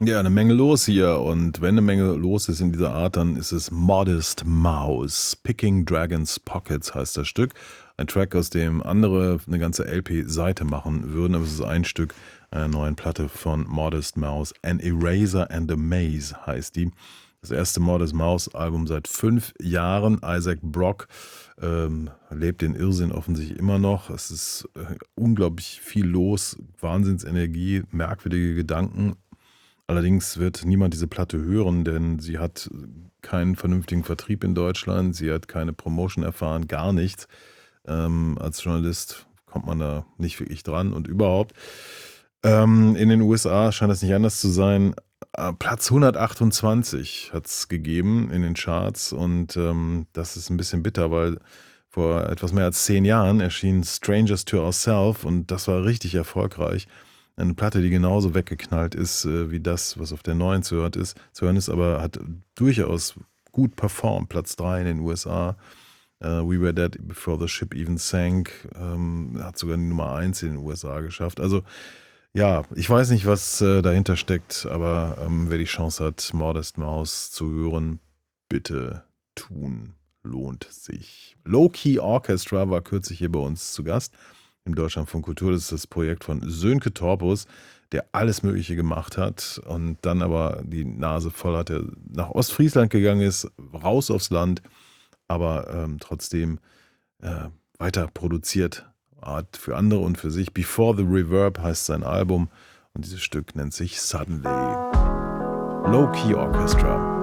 Ja, eine Menge los hier und wenn eine Menge los ist in dieser Art, dann ist es Modest Mouse. Picking Dragons Pockets heißt das Stück. Ein Track, aus dem andere eine ganze LP-Seite machen würden, aber es ist ein Stück einer neuen Platte von Modest Mouse. An Eraser and a Maze heißt die. Das erste Modest Mouse-Album seit 5 Jahren. Isaac Brock lebt den Irrsinn offensichtlich immer noch. Es ist unglaublich viel los, Wahnsinnsenergie, merkwürdige Gedanken. Allerdings wird niemand diese Platte hören, denn sie hat keinen vernünftigen Vertrieb in Deutschland, sie hat keine Promotion erfahren, gar nichts. Als Journalist kommt man da nicht wirklich dran und überhaupt. In den USA scheint das nicht anders zu sein. Platz 128 hat es gegeben in den Charts und das ist ein bisschen bitter, weil vor etwas mehr als 10 Jahren erschien Strangers to Ourselves und das war richtig erfolgreich. Eine Platte, die genauso weggeknallt ist wie das, was auf der neuen zu hören ist, aber hat durchaus gut performt. Platz 3 in den USA. We Were Dead Before the Ship Even Sank. Hat sogar die Nummer 1 in den USA geschafft. Also ja, ich weiß nicht, was dahinter steckt, aber wer die Chance hat, Modest Mouse zu hören, bitte tun. Lohnt sich. Low Key Orchestra war kürzlich hier bei uns zu Gast im Deutschlandfunk Kultur. Das ist das Projekt von Sönke Torpus, der alles Mögliche gemacht hat und dann aber die Nase voll hat, der nach Ostfriesland gegangen ist, raus aufs Land, aber trotzdem weiter produziert hat für andere und für sich. Before the Reverb heißt sein Album und dieses Stück nennt sich Suddenly. Low Key Orchestra.